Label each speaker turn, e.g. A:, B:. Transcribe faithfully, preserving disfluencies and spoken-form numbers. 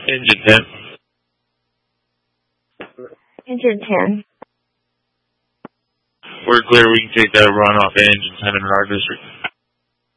A: Engine ten.
B: Engine ten.
A: We're clear. We can take that run off engine ten in our district.